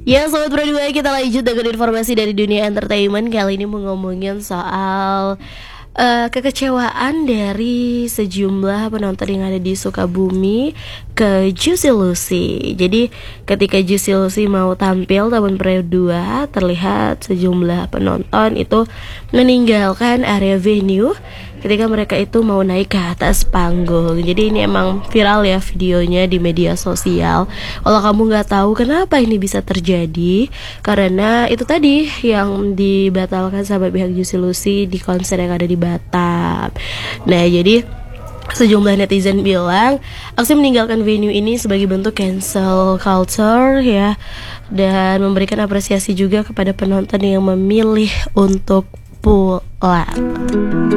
Ya, Sobat Pro 2, kita lanjut dengan informasi dari dunia entertainment. Kali ini mau ngomongin soal kekecewaan dari sejumlah penonton yang ada di Sukabumi ke Juicy Lucy. Jadi ketika Juicy Lucy mau tampil tahun Pro 2, terlihat sejumlah penonton itu meninggalkan area venue ketika mereka itu mau naik ke atas panggung. Jadi ini emang viral ya videonya di media sosial. Kalau kamu nggak tahu kenapa ini bisa terjadi, karena itu tadi yang dibatalkan sama pihak Juicy Lucy di konser yang ada di Batam. Nah, jadi sejumlah netizen bilang aksi meninggalkan venue ini sebagai bentuk cancel culture ya, dan memberikan apresiasi juga kepada penonton yang memilih untuk pulang.